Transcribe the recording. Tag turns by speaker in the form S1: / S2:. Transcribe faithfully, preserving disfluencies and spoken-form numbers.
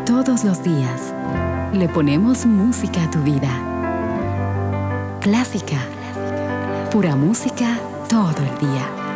S1: Todos los días le ponemos música a tu vida. Clásica, pura música todo el día.